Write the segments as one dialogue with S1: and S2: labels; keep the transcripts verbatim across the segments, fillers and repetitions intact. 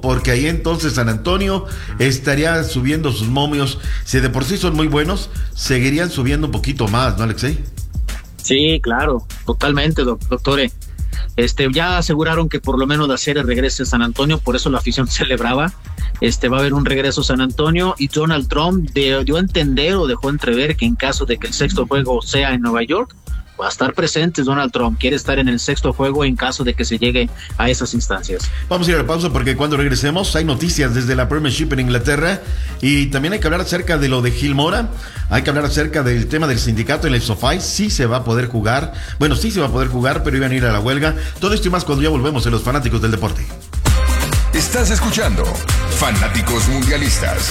S1: porque ahí entonces San Antonio estaría subiendo sus momios. Si de por sí son muy buenos, seguirían subiendo un poquito más, ¿no, Alexei?
S2: Sí, claro, totalmente, doctor. Este, ya aseguraron que por lo menos la serie regrese a San Antonio, por eso la afición celebraba. Este, va a haber un regreso a San Antonio, y Donald Trump de, dio a entender o dejó entrever que en caso de que el sexto juego sea en Nueva York, va a estar presente. Donald Trump quiere estar en el sexto juego en caso de que se llegue a esas instancias.
S1: Vamos a ir a la pausa porque cuando regresemos hay noticias desde la Premiership en Inglaterra, y también hay que hablar acerca de lo de Gil Mora, hay que hablar acerca del tema del sindicato en el SoFi. Sí se va a poder jugar, bueno, sí se va a poder jugar, pero iban a ir a la huelga. Todo esto y más cuando ya volvemos en Los Fanáticos del Deporte.
S3: Estás escuchando Fanáticos Mundialistas.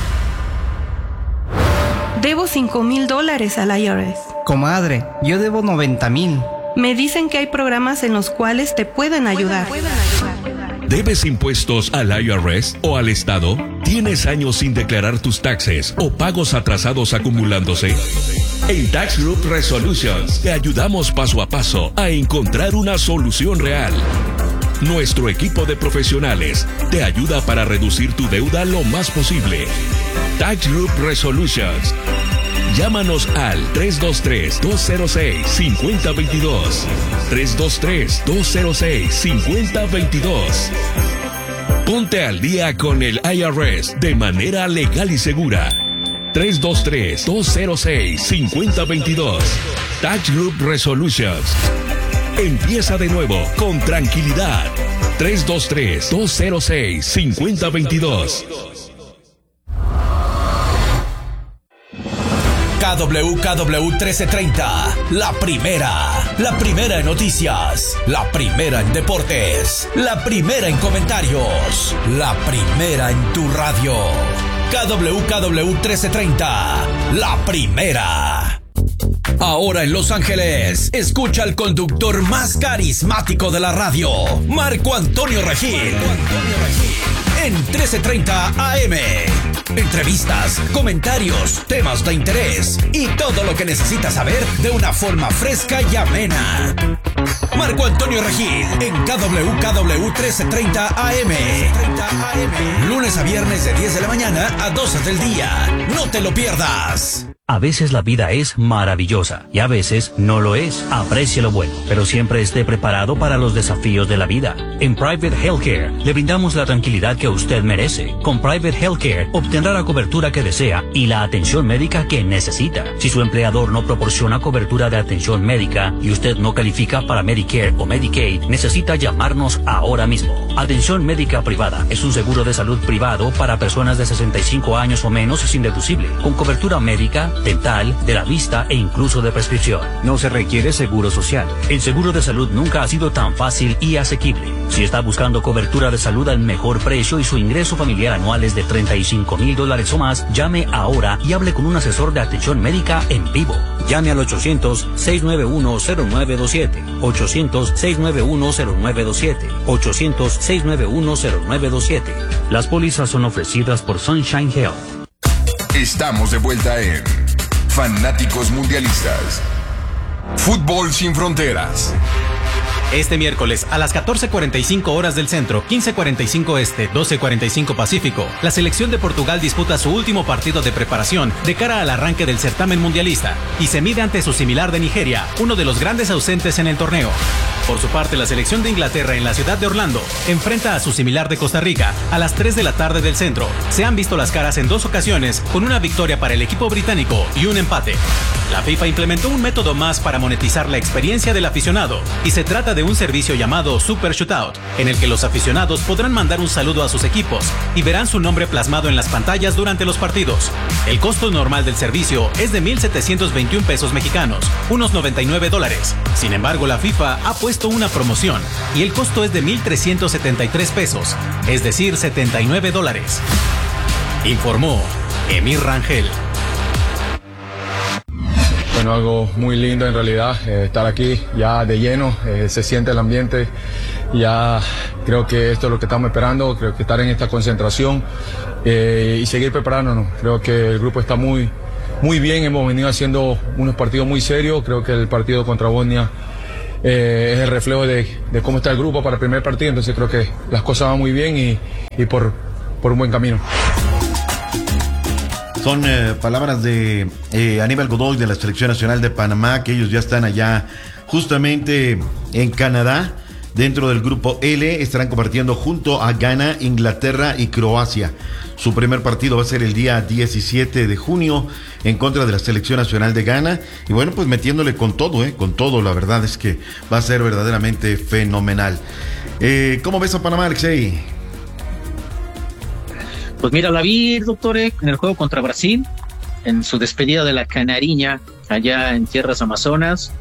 S4: Debo cinco mil dólares al I R S.
S5: Comadre, yo debo noventa mil.
S4: Me dicen que hay programas en los cuales te pueden ayudar.
S6: ¿Debes impuestos al I R S o al Estado? ¿Tienes años sin declarar tus taxes o pagos atrasados acumulándose? En Tax Group Resolutions te ayudamos paso a paso a encontrar una solución real. Nuestro equipo de profesionales te ayuda para reducir tu deuda lo más posible. Tax Group Resolutions. Llámanos al tres dos tres, dos cero seis, cinco cero dos dos. tres dos tres, dos cero seis, cinco cero dos dos. Ponte al día con el I R S de manera legal y segura. tres dos tres, dos cero seis, cinco cero dos dos. Tax Group Resolutions. Empieza de nuevo con tranquilidad. tres dos tres, dos cero seis, cinco cero dos dos.
S7: K W K W trece treinta, la primera, la primera en noticias, la primera en deportes, la primera en comentarios, la primera en tu radio. K W K W trece treinta, la primera. Ahora en Los Ángeles, escucha al conductor más carismático de la radio, Marco Antonio Regil. En trece treinta A M. Entrevistas, comentarios, temas de interés y todo lo que necesitas saber de una forma fresca y amena. Marco Antonio Regil en K W K W trece treinta A M. Lunes a viernes de diez de la mañana a doce del día. No te lo pierdas.
S8: A veces la vida es maravillosa y a veces no lo es. Aprecie lo bueno, pero siempre esté preparado para los desafíos de la vida. En Private Healthcare le brindamos la tranquilidad que usted merece. Con Private Healthcare obtendrá la cobertura que desea y la atención médica que necesita. Si su empleador no proporciona cobertura de atención médica y usted no califica para Medicare o Medicaid, necesita llamarnos ahora mismo. Atención médica privada es un seguro de salud privado para personas de sesenta y cinco años o menos sin deducible, con cobertura médica, dental, de la vista e incluso de prescripción. No se requiere seguro social. El seguro de salud nunca ha sido tan fácil y asequible. Si está buscando cobertura de salud al mejor precio y su ingreso familiar anual es de treinta y cinco mil dólares o más, llame ahora y hable con un asesor de atención médica en vivo. Llame al ochocientos, seis nueve uno, cero nueve dos siete. ochocientos, seis nueve uno, cero nueve dos siete. ochocientos, seis nueve uno, cero nueve dos siete. Las pólizas son ofrecidas por Sunshine Health.
S3: Estamos de vuelta en Fanáticos Mundialistas. Fútbol sin fronteras.
S9: Este miércoles a las catorce cuarenta y cinco horas del centro, quince cuarenta y cinco este, doce cuarenta y cinco pacífico, la selección de Portugal disputa su último partido de preparación de cara al arranque del certamen mundialista y se mide ante su similar de Nigeria, uno de los grandes ausentes en el torneo. Por su parte, la selección de Inglaterra en la ciudad de Orlando enfrenta a su similar de Costa Rica a las tres de la tarde del centro. Se han visto las caras en dos ocasiones con una victoria para el equipo británico y un empate. La FIFA implementó un método más para monetizar la experiencia del aficionado y se trata de un servicio llamado Super Shootout, en el que los aficionados podrán mandar un saludo a sus equipos y verán su nombre plasmado en las pantallas durante los partidos. El costo normal del servicio es de mil setecientos veintiún pesos mexicanos, unos noventa y nueve dólares. Sin embargo, la FIFA ha puesto una promoción y el costo es de mil trescientos setenta y tres pesos, es decir, setenta y nueve dólares. Informó Emir Rangel.
S10: Bueno, algo muy lindo en realidad, eh, estar aquí ya de lleno, eh, se siente el ambiente, ya creo que esto es lo que estamos esperando, creo que estar en esta concentración eh, y seguir preparándonos. Creo que el grupo está muy, muy bien, hemos venido haciendo unos partidos muy serios, creo que el partido contra Bosnia eh, es el reflejo de, de cómo está el grupo para el primer partido, entonces creo que las cosas van muy bien y, y por, por un buen camino.
S1: Son eh, palabras de eh, Aníbal Godoy de la Selección Nacional de Panamá, que ellos ya están allá justamente en Canadá. Dentro del grupo L estarán compartiendo junto a Ghana, Inglaterra y Croacia. Su primer partido va a ser el día diecisiete de junio en contra de la Selección Nacional de Ghana. Y bueno, pues metiéndole con todo, ¿eh? Con todo, la verdad es que va a ser verdaderamente fenomenal. Eh, ¿Cómo ves a Panamá, Alexei?
S2: Pues mira, la vi, doctor, en el juego contra Brasil, en su despedida de la Canariña, allá en tierras amazonas.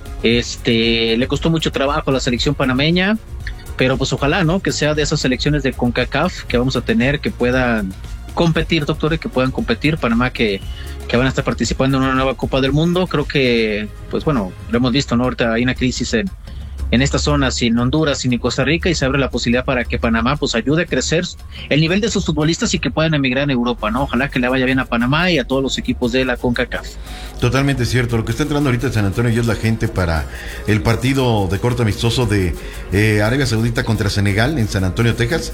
S2: Este, le costó mucho trabajo a la selección panameña, pero pues ojalá, ¿no? Que sea de esas selecciones de CONCACAF que vamos a tener, que puedan competir, doctores, que puedan competir. Panamá que, que van a estar participando en una nueva Copa del Mundo. Creo que, pues bueno, lo hemos visto, ¿no? Ahorita hay una crisis en, en esta zona, sin Honduras, sin Costa Rica, y se abre la posibilidad para que Panamá pues ayude a crecer el nivel de sus futbolistas y que puedan emigrar en Europa, ¿no? Ojalá que le vaya bien a Panamá y a todos los equipos de la CONCACAF.
S1: Totalmente cierto. Lo que está entrando ahorita en San Antonio ya es la gente para el partido de corto amistoso de eh, Arabia Saudita contra Senegal en San Antonio, Texas.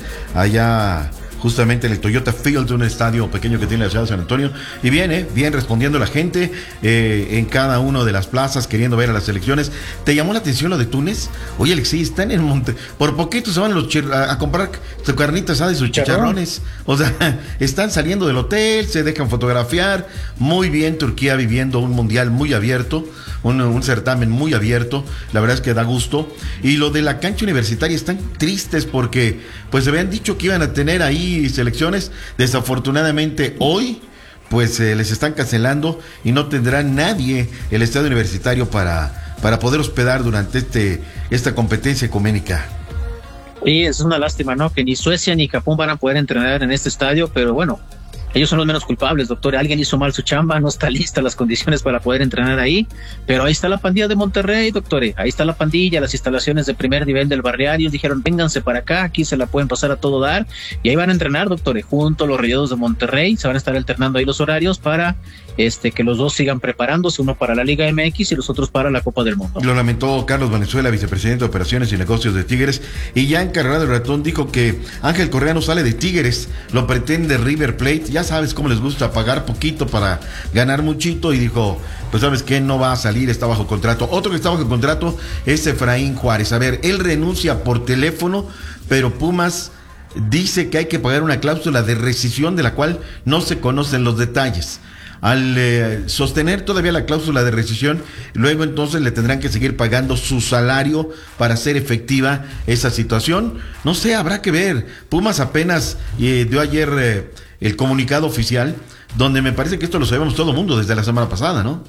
S1: Allá justamente en el Toyota Field, un estadio pequeño que tiene la ciudad de San Antonio, y viene, bien respondiendo la gente eh, en cada una de las plazas, queriendo ver a las selecciones. ¿Te llamó la atención lo de Túnez? Oye, Alexis, están en Monte, por poquito se van los chir- a, a comprar su carnita asada y sus chicharrones, o sea, están saliendo del hotel, se dejan fotografiar, muy bien. Turquía viviendo un mundial muy abierto, un, un certamen muy abierto, la verdad es que da gusto. Y lo de la cancha universitaria, están tristes porque pues se habían dicho que iban a tener ahí selecciones, desafortunadamente hoy pues eh, les están cancelando y no tendrá nadie el estadio universitario para, para poder hospedar durante este esta competencia ecuménica.
S2: Sí, es una lástima, ¿no? Que ni Suecia ni Japón van a poder entrenar en este estadio, pero bueno, ellos son los menos culpables, doctor. Alguien hizo mal su chamba, no está lista las condiciones para poder entrenar ahí, pero ahí está la pandilla de Monterrey, doctor. Ahí está la pandilla, las instalaciones de primer nivel del barrial. Ellos dijeron, vénganse para acá, aquí se la pueden pasar a todo dar, y ahí van a entrenar, doctor, junto a los Rayados de Monterrey. Se van a estar alternando ahí los horarios para este que los dos sigan preparándose, uno para la Liga M X y los otros para la Copa del Mundo.
S1: Lo lamentó Carlos Valenzuela, vicepresidente de Operaciones y Negocios de Tigres, y ya encargado el ratón dijo que Ángel Correa no sale de Tigres, lo pretende River Plate. Ya sabes cómo les gusta pagar poquito para ganar muchito, y dijo, pues sabes que no va a salir, está bajo contrato. Otro que está bajo contrato es Efraín Juárez. A ver, él renuncia por teléfono, pero Pumas dice que hay que pagar una cláusula de rescisión de la cual no se conocen los detalles. Al eh, sostener todavía la cláusula de rescisión, luego entonces le tendrán que seguir pagando su salario para hacer efectiva esa situación. No sé, habrá que ver. Pumas apenas eh, dio ayer eh, el comunicado oficial, donde me parece que esto lo sabemos todo el mundo desde la semana pasada, ¿no?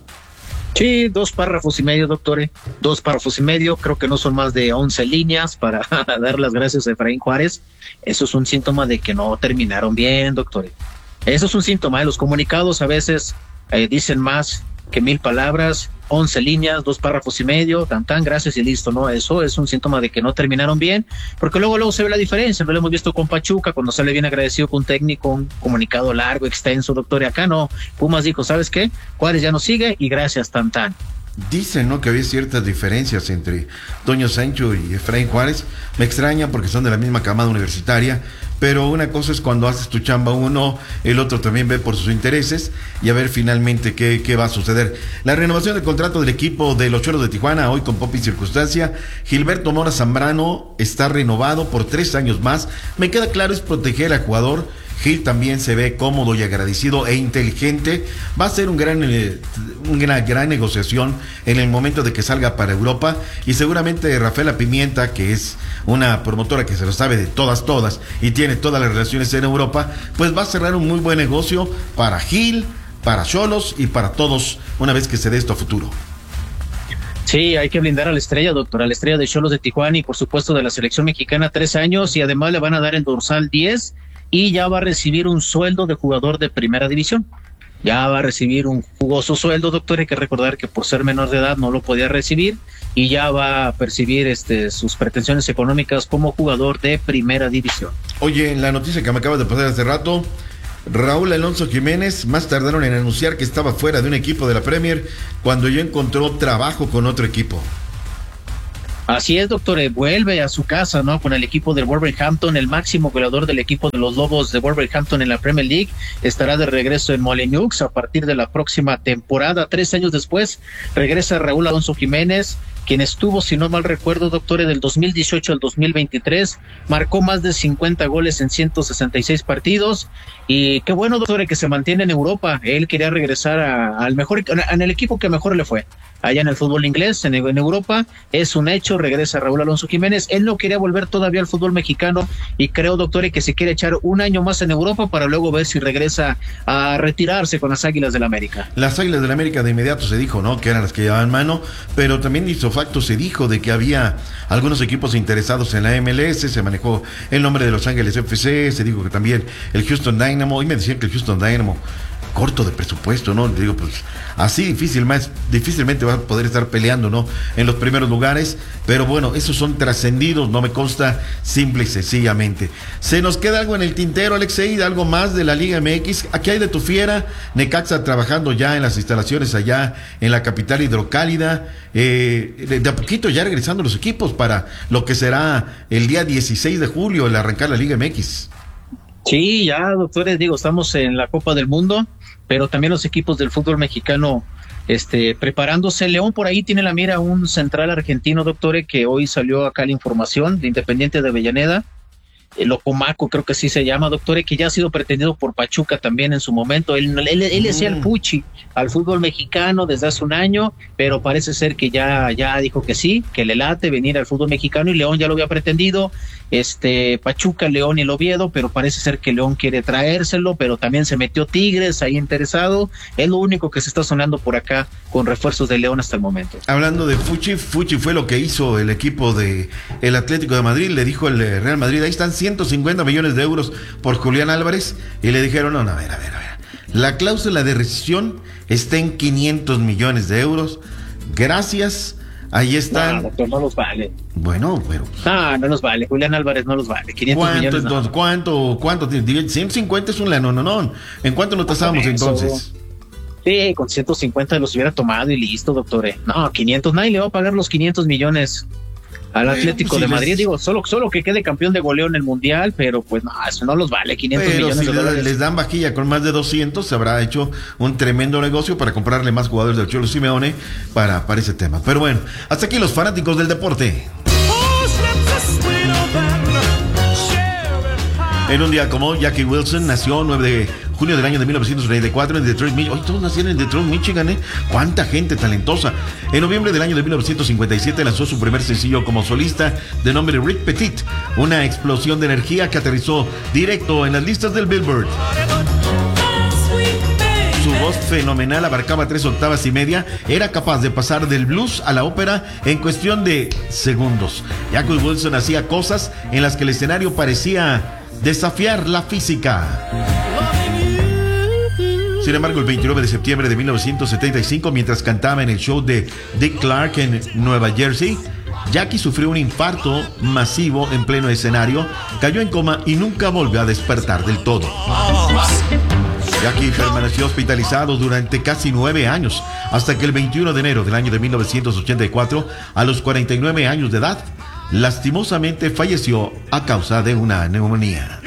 S2: Sí, dos párrafos y medio, doctor. Dos párrafos y medio, creo que no son más de once líneas para dar las gracias a Efraín Juárez. Eso es un síntoma de que no terminaron bien, doctor. Eso es un síntoma, ¿eh? Los comunicados a veces eh, dicen más que mil palabras, once líneas, dos párrafos y medio, tan tan, gracias y listo, ¿no? Eso es un síntoma de que no terminaron bien, porque luego luego se ve la diferencia. No lo hemos visto con Pachuca, cuando sale bien agradecido con un técnico, un comunicado largo, extenso, doctor, y acá no. Pumas dijo, ¿sabes qué? Juárez ya no sigue y gracias, tan tan.
S1: Dicen, ¿no?, que había ciertas diferencias entre Toño Sancho y Efraín Juárez. Me extraña porque son de la misma camada universitaria, pero una cosa es cuando haces tu chamba uno, el otro también ve por sus intereses, y a ver finalmente qué, qué va a suceder. La renovación del contrato del equipo de los Cholos de Tijuana, hoy con Popi Circunstancia. Gilberto Mora Zambrano está renovado por tres años más. Me queda claro, es proteger al jugador. Gil también se ve cómodo y agradecido e inteligente. Va a ser un gran, eh, una gran negociación en el momento de que salga para Europa, y seguramente Rafaela Pimienta, que es una promotora que se lo sabe de todas, todas y tiene todas las relaciones en Europa, pues va a cerrar un muy buen negocio para Gil, para Xolos y para todos una vez que se dé esto a futuro.
S2: Sí, hay que blindar a la estrella, doctor, a la estrella de Xolos de Tijuana y por supuesto de la selección mexicana, tres años, y además le van a dar el dorsal diez y ya va a recibir un sueldo de jugador de primera división. Ya va a recibir un jugoso sueldo, doctor. Hay que recordar que por ser menor de edad no lo podía recibir, y ya va a percibir este, sus pretensiones económicas como jugador de primera división.
S1: Oye, en la noticia que me acabas de pasar hace rato, Raúl Alonso Jiménez, más tardaron en anunciar que estaba fuera de un equipo de la Premier cuando ya encontró trabajo con otro equipo.
S2: Así es, doctor, eh, vuelve a su casa, ¿no? Con el equipo del Wolverhampton, el máximo goleador del equipo de los Lobos de Wolverhampton en la Premier League, estará de regreso en Molineux a partir de la próxima temporada. Tres años después, regresa Raúl Alonso Jiménez, quien estuvo, si no mal recuerdo, doctor, del dos mil dieciocho al dos mil veintitrés, marcó más de cincuenta goles en ciento sesenta y seis partidos, y qué bueno, doctor, que se mantiene en Europa. Él quería regresar a, al mejor, en el equipo que mejor le fue, allá en el fútbol inglés, en, en Europa, es un hecho, regresa Raúl Alonso Jiménez. Él no quería volver todavía al fútbol mexicano, y creo, doctor, que se quiere echar un año más en Europa para luego ver si regresa a retirarse con las Águilas del América.
S1: Las Águilas del América de inmediato se dijo, ¿no?, que eran las que llevaban mano, pero también hizo facto se dijo de que había algunos equipos interesados en la M L S, se manejó el nombre de Los Ángeles F C, se dijo que también el Houston Dynamo, y me decían que el Houston Dynamo corto de presupuesto, ¿no? Digo, pues así difícil, más difícilmente va a poder estar peleando, ¿no?, en los primeros lugares, pero bueno, esos son trascendidos, no me consta, simple y sencillamente. ¿Se nos queda algo en el tintero, Alexei, algo más de la Liga M X? Aquí hay de tu fiera, Necaxa trabajando ya en las instalaciones allá en la capital hidrocálida, eh, de, de a poquito ya regresando los equipos para lo que será el día dieciséis de julio, el arrancar la Liga M X.
S2: Sí, ya, doctores, digo, estamos en la Copa del Mundo, pero también los equipos del fútbol mexicano este, preparándose. León por ahí tiene la mira un central argentino, doctores, que hoy salió acá la información de Independiente de Avellaneda, el Locomaco creo que sí se llama, doctores, que ya ha sido pretendido por Pachuca también en su momento. Él, él, él decía el puchi al fútbol mexicano desde hace un año, pero parece ser que ya, ya dijo que sí, que le late venir al fútbol mexicano, y León ya lo había pretendido, este Pachuca, León y el Oviedo, pero parece ser que León quiere traérselo, pero también se metió Tigres ahí interesado. Es lo único que se está sonando por acá con refuerzos de León hasta el momento.
S1: Hablando de Fuchi, Fuchi fue lo que hizo el equipo de el Atlético de Madrid, le dijo el Real Madrid, ahí están ciento cincuenta millones de euros por Julián Álvarez, y le dijeron, no, no, a ver, a ver, a ver, la cláusula de rescisión está en quinientos millones de euros, gracias, ahí están.
S2: No, doctor, no los vale.
S1: Bueno, pero.
S2: No, no los vale, Julián Álvarez no los vale, quinientos
S1: ¿Cuánto,
S2: millones.
S1: entonces,
S2: No.
S1: ¿Cuánto, cuánto? ciento cincuenta es un lano, no, no, ¿en cuánto nos tasamos entonces?
S2: Sí, con ciento cincuenta los hubiera tomado y listo, doctor. No, quinientos, nadie le va a pagar los quinientos millones al
S1: Bueno,
S2: Atlético
S1: pues,
S2: de
S1: si
S2: Madrid.
S1: les...
S2: Digo, solo, solo que quede campeón de goleo en el Mundial, pero pues no, eso no los vale, quinientos
S1: pero
S2: millones
S1: si
S2: de
S1: les,
S2: dólares.
S1: les dan vajilla con más de doscientos, se habrá hecho un tremendo negocio para comprarle más jugadores del Cholo Simeone para, para ese tema. Pero bueno, hasta aquí los fanáticos del deporte. En un día como hoy, Jackie Wilson nació nueve de junio del año de mil novecientos treinta y cuatro en Detroit, Michigan. Hoy todos nacieron en Detroit, Michigan, ¿eh? ¡Cuánta gente talentosa! En noviembre del año de mil novecientos cincuenta y siete lanzó su primer sencillo como solista de nombre Rick Petit, una explosión de energía que aterrizó directo en las listas del Billboard. Su voz fenomenal abarcaba tres octavas y media, era capaz de pasar del blues a la ópera en cuestión de segundos. Jackie Wilson hacía cosas en las que el escenario parecía desafiar la física. Sin embargo, el veintinueve de septiembre de mil novecientos setenta y cinco, mientras cantaba en el show de Dick Clark en Nueva Jersey, Jackie sufrió un infarto masivo en pleno escenario, cayó en coma y nunca volvió a despertar del todo. Jackie permaneció hospitalizado durante casi nueve años, hasta que el veintiuno de enero del año de mil novecientos ochenta y cuatro, a los cuarenta y nueve años de edad, lastimosamente falleció a causa de una neumonía.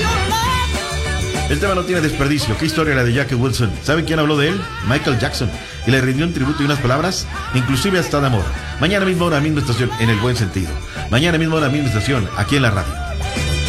S1: El tema no tiene desperdicio. ¿Qué historia la de Jackie Wilson? ¿Saben quién habló de él? Michael Jackson. Y le rindió un tributo y unas palabras, inclusive hasta de amor. Mañana mismo hora, misma estación, en el buen sentido. Mañana mismo hora, misma estación, aquí en la radio.